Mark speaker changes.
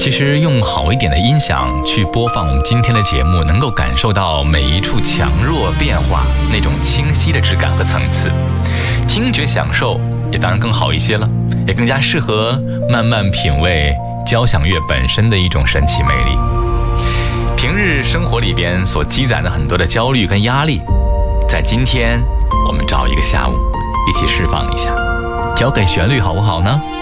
Speaker 1: 其实用好一点的音响去播放我们今天的节目，能够感受到每一处强弱变化那种清晰的质感和层次，听觉享受也当然更好一些了，也更加适合慢慢品味交响乐本身的一种神奇魅力。平日生活里边所积攒的很多的焦虑跟压力，在今天我们找一个下午一起释放一下，交给旋律好不好呢？